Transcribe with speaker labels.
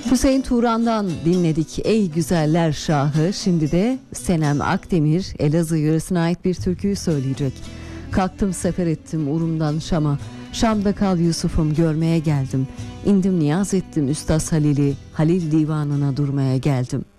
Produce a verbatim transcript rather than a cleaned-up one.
Speaker 1: Hüseyin Turan'dan dinledik Ey Güzeller Şahı. Şimdi de Senem Akdemir Elazığ yöresine ait bir türküyü söyleyecek. Kalktım sefer ettim Urum'dan Şam'a, Şam'da kal Yusuf'um görmeye geldim. İndim niyaz ettim Üstaz Halil'i, Halil divanına durmaya geldim.